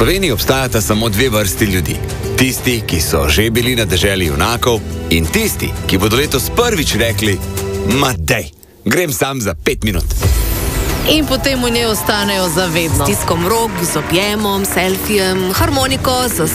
Sloveniji obstajata samo dve vrsti ljudi. Tisti, ki so že bili na deželi junakov, in tisti, ki bodo letos prvič rekli: "Ma dej, grem sam za 5 minut." In potem v njej ostanejo za vedno. S stiskom rok, z objemom, selfijem, harmoniko, z